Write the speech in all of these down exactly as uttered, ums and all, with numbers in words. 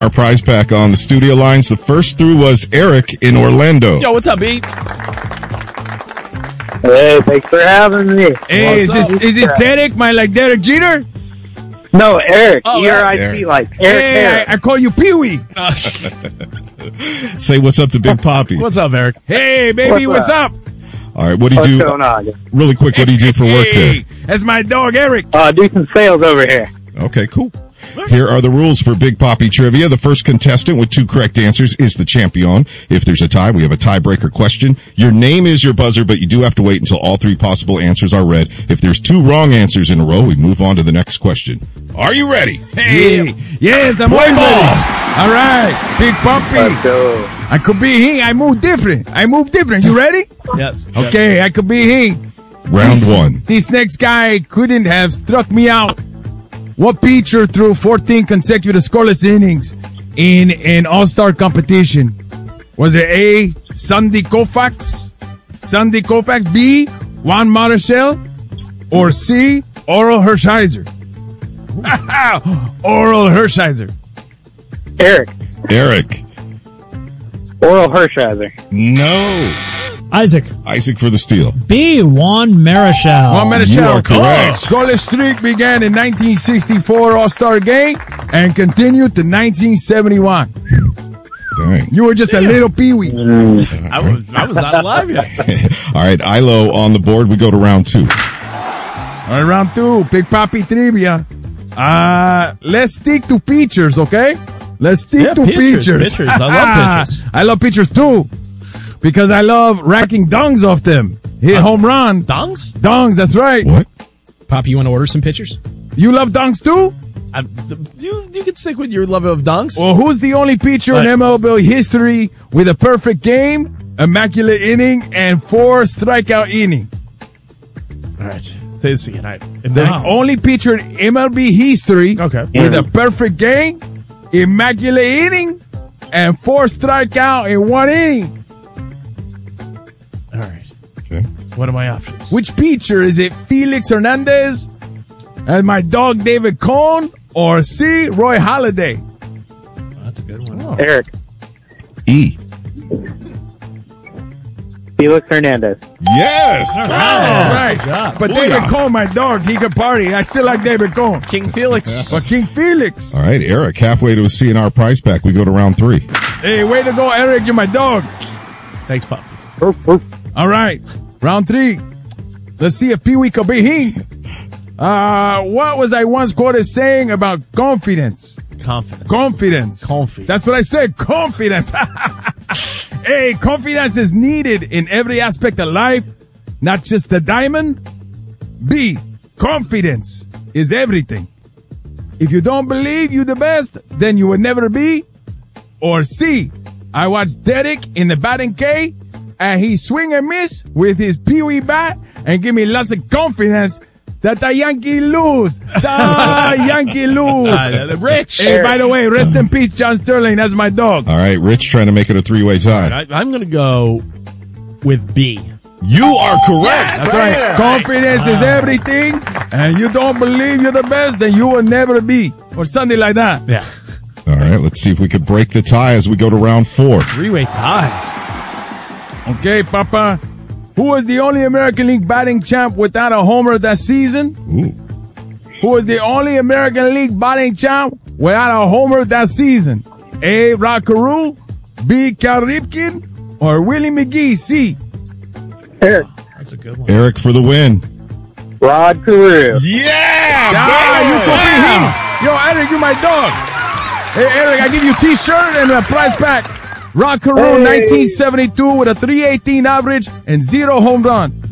Our prize pack on the studio lines. The first through was Eric in Orlando. Yo, what's up, B? Hey, thanks for having me. Hey, What's is this up? is this Derek? My like Derek Jeter? No, Eric. Oh, E R I Eric. C, like Eric. Hey, Eric. I, I call you Pee Wee. Say what's up to Big Poppy. What's up, Eric? Hey, baby, What's what's up? All right, what do you What's do? going on? Really quick, what do you do for work there? Hey, that's my dog Eric. Uh, do some sales over here. Okay, cool. Here are the rules for Big Poppy Trivia. The first contestant with two correct answers is the champion. If there's a tie, we have a tiebreaker question. Your name is your buzzer, but you do have to wait until all three possible answers are read. If there's two wrong answers in a row, we move on to the next question. Are you ready? Hey, yes, I'm Play always ball. ready. All right, Big Let's Puppy. go. I could be he. I move different. I move different. You ready? Yes. Okay, I could be he. Round This- one. This next guy couldn't have struck me out. What pitcher threw fourteen consecutive scoreless innings in an all-star competition? Was it A, Sandy Koufax, Sandy Koufax, B, Juan Marichal, or C, Oral Hershiser? Oral Hershiser. Eric. Eric. Oral Hershiser. No. Isaac. Isaac for the steal. B. Juan Marichal. Juan Marichal. You are correct. Scoreless streak began in nineteen sixty-four All-Star Game and continued to nineteen seventy-one. Dang. You were just a little peewee. I was, I was not alive yet. All right, Ilo on the board. We go to round two. All right, round two, Big Poppy Trivia. Uh, let's stick to pitchers, okay? Let's stick Yeah, to pitchers, pitchers. pitchers. I love pitchers. I love pitchers too, because I love racking dungs off them. Hit home run. Dunks? Dungs, that's right. What? Poppy, you want to order some pictures? You love dungs too? I, you, you can stick with your love of dunks. Well, who's the only pitcher in Right. M L B history with a perfect game, immaculate inning, and four strikeout inning? All right. Say this again. I, The only pitcher in M L B history Okay. with a perfect game, immaculate inning, and four strikeout in one inning. All right. Okay. What are my options? Which pitcher is it? Felix Hernandez, and my dog David Cohn, or C. Roy Halladay? Oh, that's a good one. Eric. E. Felix Hernandez. Yes. All All right. right, but David Cohn, my dog, he could party. I still like David Cohn, King Felix. but King Felix. All right, Eric, halfway to a C N R prize pack. We go to round three. Hey, way to go, Eric! You're my dog. Thanks, Pop. All right, round three. Let's see if Pee Wee could be he. Uh, what was I once quoted saying about confidence? Confidence. Confidence. Confidence. That's what I said. Confidence. Hey, confidence is needed in every aspect of life, not just the diamond. B, confidence is everything. If you don't believe you the best, then you will never be. Or C, I watched Derek in the batting cage, and he swing and miss with his Pee-wee bat and give me lots of confidence that the Yankee lose. The Yankee lose. Uh, Rich. Hey, by the way, rest in peace, John Sterling. That's my dog. All right, Rich trying to make it a three-way tie. I, I'm going to go with B. You are correct. That's right. Confidence is everything, and you don't believe you're the best, then you will never be. Or something like that. Yeah. All right, let's see if we could break the tie as we go to round four. Three-way tie. Okay, Papa. Who was the only American League batting champ without a homer that season? Ooh. Who was the only American League batting champ without a homer that season? A. Rod Carew, B. Cal Ripken, or Willie McGee? C. Eric. That's a good one. Eric for the win. Rod Carew. Yeah! Ah, you could be he. Yo, Eric, you my dog. Hey, Eric, I give you a T-shirt and a prize pack. Rod Carew, Hey. nineteen seventy-two, with a three eighteen average and zero home run.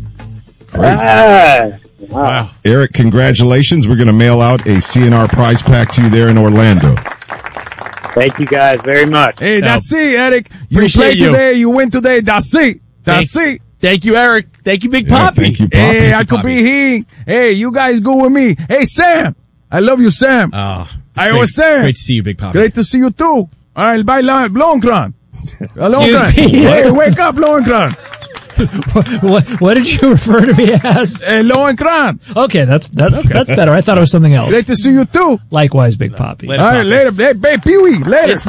Ah. Wow. Wow. Eric, congratulations. We're going to mail out a C N R prize pack to you there in Orlando. Thank you guys very much. Hey, that's it, Eric. You Appreciate played you. today, you win today. That's it. That's Thank- it. Thank you, Eric. Thank you, Big Yeah, Poppy. thank you, Poppy. Hey, I Thank you, could Poppy. be he. Hey, you guys go with me. Hey, Sam. I love you, Sam. Oh, it's I great, was Sam. Great to see you, Big Poppy. Great to see you too. All right, bye, Lovenkron. Lovenkron. Excuse me. Hey, wake up, Lovenkron. what, what did you refer to me as? Hey, Low and Cron. Okay, that's that's that's better. I thought it was something else. Great to see you too. Likewise, Big Poppy. Later, All right, Poppy. later. Hey, hey Pee Wee, later. It's